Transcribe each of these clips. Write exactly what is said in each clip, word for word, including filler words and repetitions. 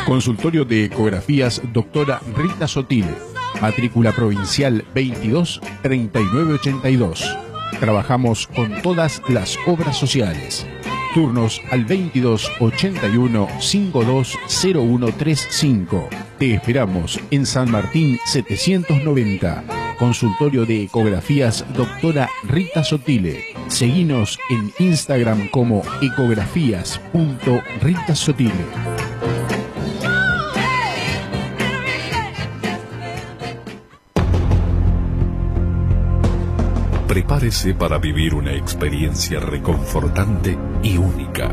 Consultorio de Ecografías doctora Rita Sotile. Matrícula provincial veintidós treinta y nueve ochenta y dos. Trabajamos con todas las obras sociales. Turnos al veintidós ochenta y uno cincuenta y dos cero uno treinta y cinco. Te esperamos en San Martín setecientos noventa. Consultorio de Ecografías doctora Rita Sotile. Seguinos en Instagram como ecografías punto rita sotile. Prepárese para vivir una experiencia reconfortante y única.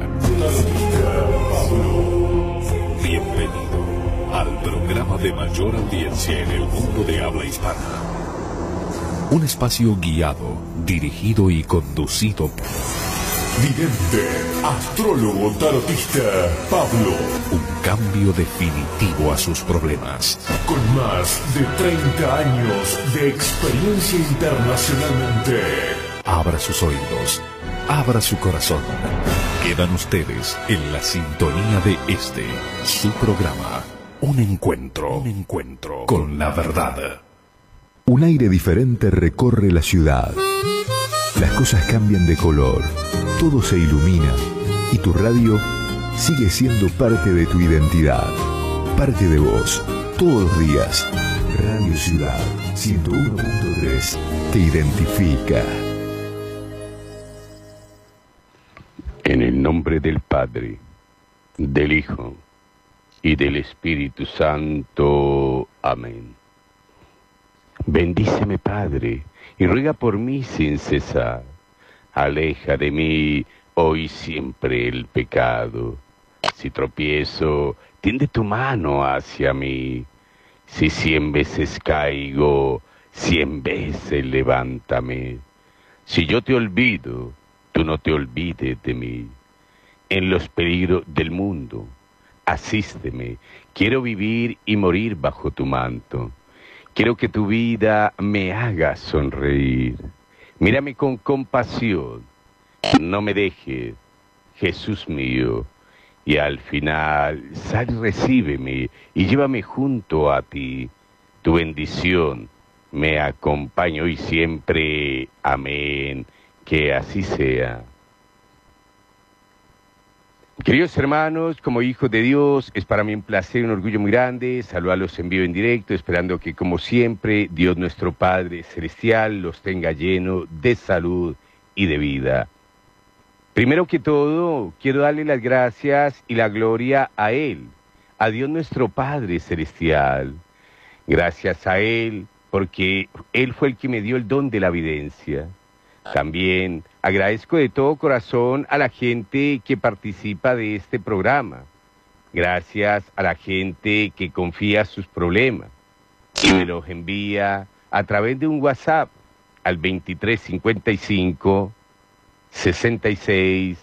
Bienvenido al programa de mayor audiencia en el mundo de habla hispana. Un espacio guiado, dirigido y conducido por vidente, astrólogo, tarotista, Pablo. Un cambio definitivo a sus problemas. Con más de treinta años de experiencia internacionalmente. Abra sus oídos, abra su corazón. Quedan ustedes en la sintonía de este, su programa. Un encuentro, un encuentro con la verdad. Un aire diferente recorre la ciudad. Las cosas cambian de color, todo se ilumina y tu radio sigue siendo parte de tu identidad, parte de vos, todos los días. Radio Ciudad ciento uno punto tres te identifica. En el nombre del Padre, del Hijo y del Espíritu Santo. Amén. Bendíceme, Padre, y ruega por mí sin cesar. Aleja de mí hoy siempre el pecado. Si tropiezo, tiende tu mano hacia mí. Si cien veces caigo, cien veces levántame. Si yo te olvido, tú no te olvides de mí. En los peligros del mundo, asísteme. Quiero vivir y morir bajo tu manto. Quiero que tu vida me haga sonreír. Mírame con compasión. No me dejes, Jesús mío. Y al final, sal y recíbeme y llévame junto a ti. Tu bendición me acompaña hoy siempre. Amén. Que así sea. Queridos hermanos, como hijos de Dios, es para mí un placer y un orgullo muy grande saludarlos en vivo en directo, esperando que como siempre Dios nuestro Padre Celestial los tenga lleno de salud y de vida. Primero que todo, quiero darle las gracias y la gloria a Él, a Dios nuestro Padre Celestial. Gracias a Él, porque Él fue el que me dio el don de la evidencia. También agradezco de todo corazón a la gente que participa de este programa. Gracias a la gente que confía sus problemas y me los envía a través de un WhatsApp al veintitrés cincuenta y cinco sesenta y seis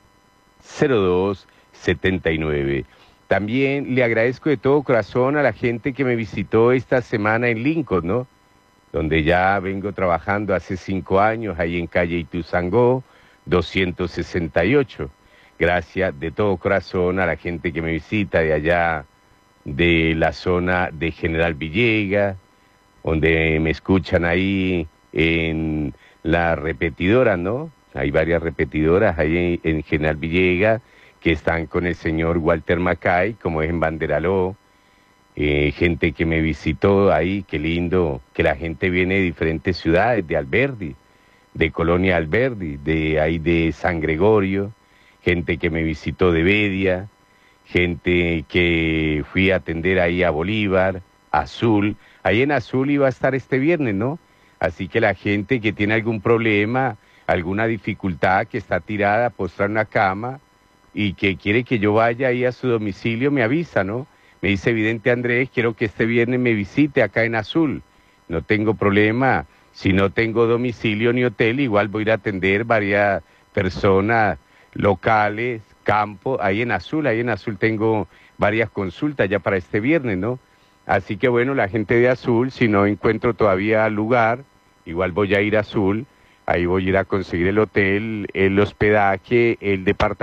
cero dos setenta y nueve. También le agradezco de todo corazón a la gente que me visitó esta semana en Lincoln, ¿no? Donde ya vengo trabajando hace cinco años, ahí en calle Ituzaingó, doscientos sesenta y ocho. Gracias de todo corazón a la gente que me visita de allá, de la zona de General Villegas, donde me escuchan ahí en la repetidora, ¿no? Hay varias repetidoras ahí en General Villegas que están con el señor Walter Macay, como es en Banderaló. Eh, gente que me visitó ahí, qué lindo, que la gente viene de diferentes ciudades, de Alberdi, de Colonia Alberdi, de ahí de San Gregorio, gente que me visitó de Bedia, gente que fui a atender ahí a Bolívar, Azul. Ahí en Azul iba a estar este viernes, ¿no? Así que la gente que tiene algún problema, alguna dificultad, que está tirada, postrada en una cama y que quiere que yo vaya ahí a su domicilio, me avisa, ¿no? Me dice, vidente Andrés, quiero que este viernes me visite acá en Azul. No tengo problema. Si no tengo domicilio ni hotel, igual voy a ir a atender varias personas locales, campo, ahí en Azul. Ahí en Azul tengo varias consultas ya para este viernes, ¿no? Así que bueno, la gente de Azul, si no encuentro todavía lugar, igual voy a ir a Azul. Ahí voy a ir a conseguir el hotel, el hospedaje, el departamento.